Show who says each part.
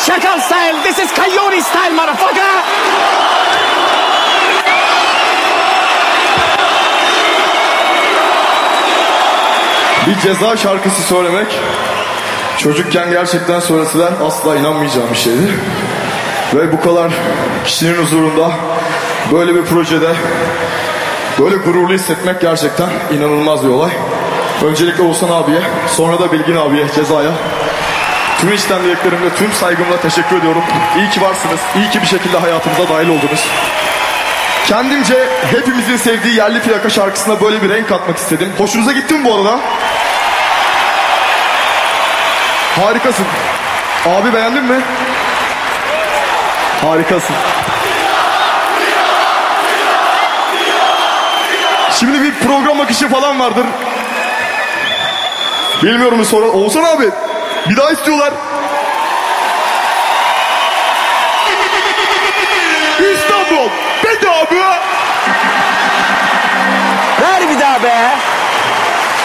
Speaker 1: Şakal style. This is Coyote style, motherfucker.
Speaker 2: Bir Ceza şarkısı söylemek çocukken gerçekten söyleseler asla inanmayacağım bir şeydi. Ve bu kadar kişinin huzurunda böyle bir projede böyle gururlu hissetmek gerçekten inanılmaz bir olay. Öncelikle Oğuzhan abiye, sonra da Bilgin abiye, Ceza'ya tüm içten dileklerimle, tüm saygımla teşekkür ediyorum. İyi ki varsınız, iyi ki bir şekilde hayatımıza dahil oldunuz. Kendimce hepimizin sevdiği Yerli Plaka şarkısına böyle bir renk katmak istedim. Hoşunuza gitti mi bu arada? Harikasın. Abi beğendin mi? Harikasın. Şimdi bir program akışı falan vardır. Bilmiyorum sonra. Oğuzhan abi bir daha istiyorlar. İstanbul bedava.
Speaker 1: Ver bir daha be.